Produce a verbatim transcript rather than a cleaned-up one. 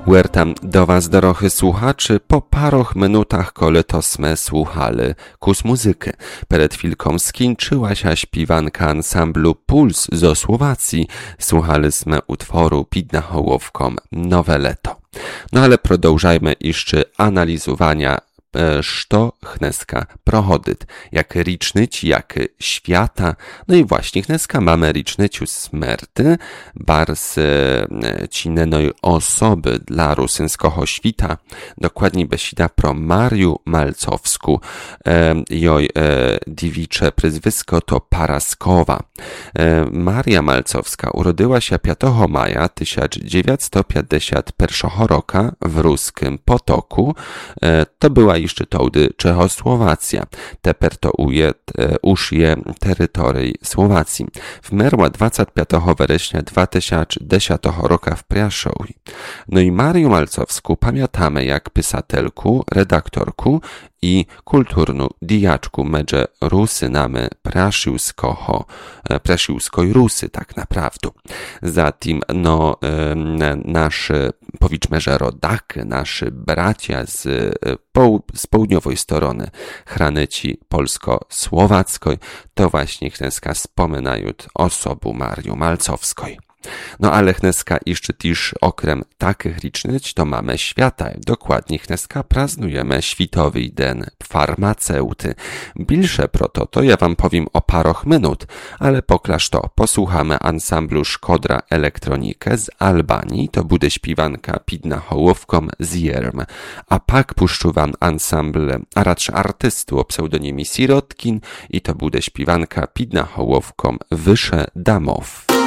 Huertam do was, dorochy słuchaczy, po paroch minutach, kole to sme słuchali kus muzyky. Przed chwilką skończyła się śpiewanka ansamblu Puls zo Słowacji. Słuchali sme utworu pід nahołowką Nowe Leto. No ale продовжajmy jeszcze analizowania što chneska prochodyt, jak ricznyć, jak świata. No i właśnie chneska mamy ricznyciu smerty, bars cinenoj osoby dla rusynskiego świta, dokładnie besida pro Mariu Malcowsku. E, joj e, diwicze pryzwisko to Paraskowa. E, Maria Malcowska urodziła się piątego maja tysiąc dziewięćset pięćdziesiątego pierwszego roku w ruskim Potoku. E, to była jeszcze tołdy Czechosłowacja. Teper to uje, już je terytorii Słowacji. Wmerła dwudziestego piątego września dwa tysiące dziesiątego roku w Priaszowi. No i Mariu Malcowską pamiętamy jak pisatelku, redaktorku i kulturnu dijaczku medże Rusynamy Prasiłskoho, Prasiłskoj Rusy tak naprawdę. Zatim, no, nasz, powiedzmy, że rodak, naszy bracia z, z południowej strony hranicy polsko-słowackiej, to właśnie chneska spominają osobu Mariu Malcowskiej. No ale chneska jeszcze też okrem takich licznych to mamy świata. Dokładnie chneska praznujemy Światowy Den Farmaceuty. Bilsze proto to ja wam powiem o paroch minut, ale poklaż to posłuchamy ansamblu Szkodra Elektronikę z Albanii, to bude śpiewanka pід nahołowką z Jerm. A pak puszczu wam ansambl, a raczej artystu o pseudonimie Sirotkin i to bude śpiewanka pід nahołowką Wysze Damow.